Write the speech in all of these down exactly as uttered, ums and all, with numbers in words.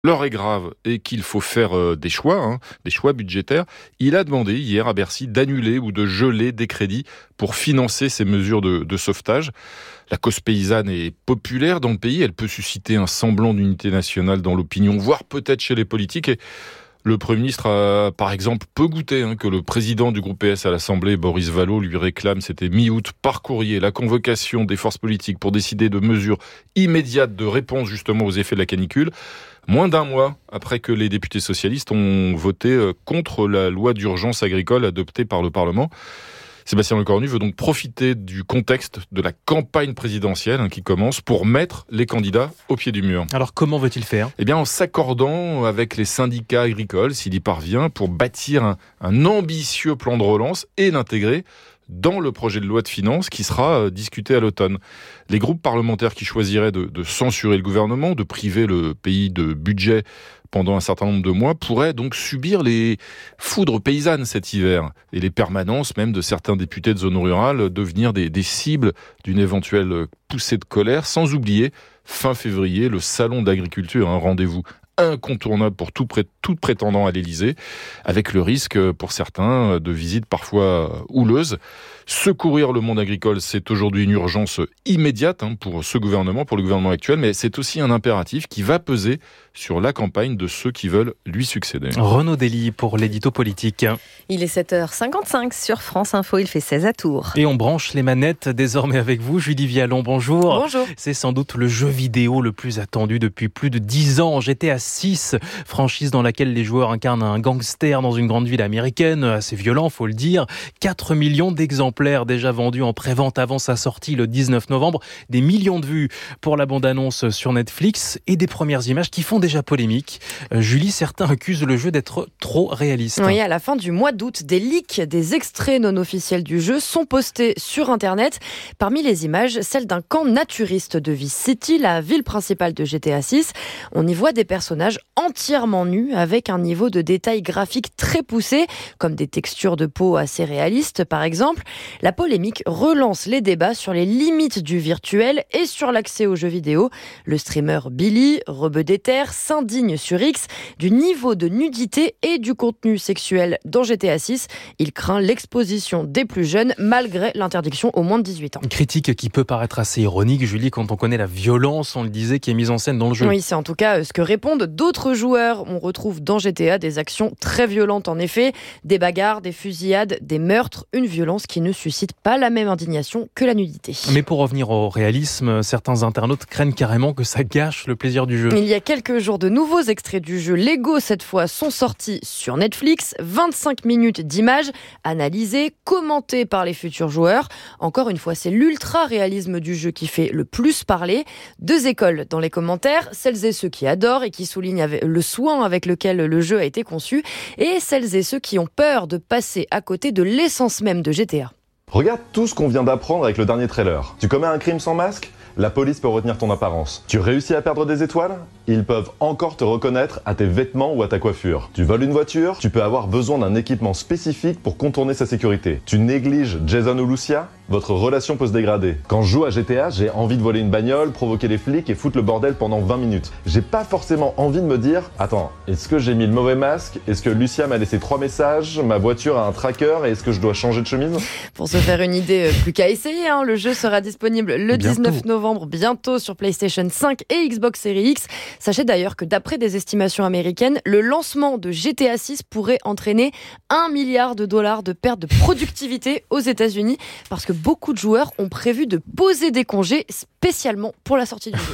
L'heure est grave et qu'il faut faire euh, des choix, hein, des choix budgétaires. Il a demandé hier à Bercy d'annuler ou de geler des crédits pour financer ces mesures de, de sauvetage. La cause paysanne est populaire dans le pays. Elle peut susciter un semblant d'unité nationale dans l'opinion, voire peut-être chez les politiques. Et le Premier ministre, a, par exemple, peu goûté hein, que le président du groupe P S à l'Assemblée, Boris Vallaud, lui réclame, c'était mi-août, par courrier, la convocation des forces politiques pour décider de mesures immédiates de réponse justement aux effets de la canicule. Moins d'un mois après que les députés socialistes ont voté contre la loi d'urgence agricole adoptée par le Parlement. Sébastien Lecornu veut donc profiter du contexte de la campagne présidentielle hein, qui commence pour mettre les candidats au pied du mur. Alors comment veut-il faire ? Eh bien en s'accordant avec les syndicats agricoles, s'il y parvient, pour bâtir un, un ambitieux plan de relance et l'intégrer dans le projet de loi de finances qui sera discuté à l'automne. Les groupes parlementaires qui choisiraient de, de censurer le gouvernement, de priver le pays de budget pendant un certain nombre de mois, pourraient donc subir les foudres paysannes cet hiver et les permanences même de certains députés de zone rurale devenir des, des cibles d'une éventuelle poussée de colère, sans oublier fin février le salon d'agriculture, un rendez-vous incontournable pour tout, pré- tout prétendant à l'Élysée, avec le risque pour certains de visites parfois houleuses. Secourir le monde agricole, c'est aujourd'hui une urgence immédiate hein, pour ce gouvernement, pour le gouvernement actuel, mais c'est aussi un impératif qui va peser sur la campagne de ceux qui veulent lui succéder. Renaud Dely pour l'édito politique. Il est sept heures cinquante-cinq sur France Info, il fait seize à Tours. Et on branche les manettes désormais avec vous, Julie Vialon, bonjour. Bonjour. C'est sans doute le jeu vidéo le plus attendu depuis plus de dix ans. G T A six, franchise dans laquelle les joueurs incarnent un gangster dans une grande ville américaine, assez violent, faut le dire. quatre millions d'exemplaires déjà vendus en pré-vente avant sa sortie le dix-neuf novembre. Des millions de vues pour la bande-annonce sur Netflix et des premières images qui font déjà polémique. Euh, Julie, certains accusent le jeu d'être trop réaliste. Oui, à la fin du mois d'août, des leaks, des extraits non officiels du jeu sont postés sur Internet. Parmi les images, celle d'un camp naturiste de Vice City, la ville principale de G T A six. On y voit des personnages entièrement nus avec un niveau de détail graphique très poussé, comme des textures de peau assez réalistes par exemple. La polémique relance les débats sur les limites du virtuel et sur l'accès aux jeux vidéo. Le streamer Billy, rebeu des terres, s'indigne sur X du niveau de nudité et du contenu sexuel dans G T A six. Il craint l'exposition des plus jeunes malgré l'interdiction aux moins de dix-huit ans. Une critique qui peut paraître assez ironique, Julie, quand on connaît la violence, on le disait, qui est mise en scène dans le jeu. Oui, c'est en tout cas ce que répondent d'autres joueurs. On retrouve dans G T A des actions très violentes en effet, des bagarres, des fusillades, des meurtres, une violence qui ne suscite pas la même indignation que la nudité. Mais pour revenir au réalisme, certains internautes craignent carrément que ça gâche le plaisir du jeu. Il y a quelques jours, de nouveaux extraits du jeu Lego, cette fois, sont sortis sur Netflix. vingt-cinq minutes d'images analysées, commentées par les futurs joueurs. Encore une fois, c'est l'ultra-réalisme du jeu qui fait le plus parler. Deux écoles dans les commentaires, celles et ceux qui adorent et qui soulignent le soin avec lequel le jeu a été conçu, et celles et ceux qui ont peur de passer à côté de l'essence même de G T A. Regarde tout ce qu'on vient d'apprendre avec le dernier trailer. Tu commets un crime sans masque ? La police peut retenir ton apparence. Tu réussis à perdre des étoiles ? Ils peuvent encore te reconnaître à tes vêtements ou à ta coiffure. Tu voles une voiture ? Tu peux avoir besoin d'un équipement spécifique pour contourner sa sécurité. Tu négliges Jason ou Lucia ? Votre relation peut se dégrader. Quand je joue à G T A, j'ai envie de voler une bagnole, provoquer les flics et foutre le bordel pendant vingt minutes. J'ai pas forcément envie de me dire « Attends, est-ce que j'ai mis le mauvais masque ? Est-ce que Lucia m'a laissé trois messages ? Ma voiture a un tracker et est-ce que je dois changer de chemise ?» Pour se faire une idée, plus qu'à essayer, hein, le jeu sera disponible le dix-neuf novembre, bientôt sur PlayStation cinq et Xbox Series X. Sachez d'ailleurs que d'après des estimations américaines, le lancement de G T A six pourrait entraîner un milliard de dollars de perte de productivité aux États-Unis parce que beaucoup de joueurs ont prévu de poser des congés spécialement pour la sortie du jeu.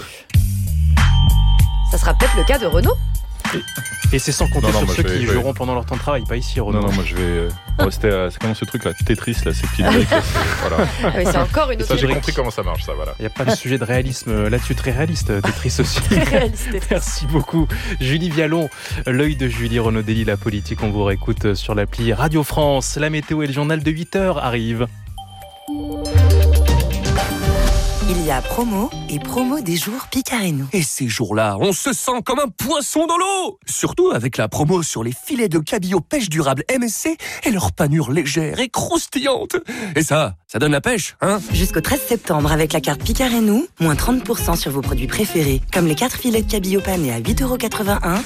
Ça sera peut-être le cas de Renaud. Et, et c'est sans compter non, non, sur ceux vais, qui vais... joueront pendant leur temps de travail, pas ici, Renaud. Non, non, moi je vais euh, rester à... C'est comment ce truc là, Tetris là, ces petites briques là, c'est... Voilà. Ah oui, c'est encore une autre Ça, j'ai brique. compris comment ça marche, ça, voilà. Il n'y a pas de sujet de réalisme là-dessus, très réaliste, Tetris aussi. Très réaliste, Tetris. Merci beaucoup. Julie Vialon, l'œil de Julie, Renaud Dely, la politique, on vous réécoute sur l'appli Radio France. La météo et le journal de huit heures arrivent. Il y il y a promo et promo des jours Picard et nous. Et ces jours-là, on se sent comme un poisson dans l'eau. Surtout avec la promo sur les filets de cabillaud pêche durable M S C et leur panure légère et croustillante. Et ça, ça donne la pêche, hein? Jusqu'au treize septembre, avec la carte Picard et nous, moins trente pour cent sur vos produits préférés, comme les quatre filets de cabillaud pané à huit euros quatre-vingt-un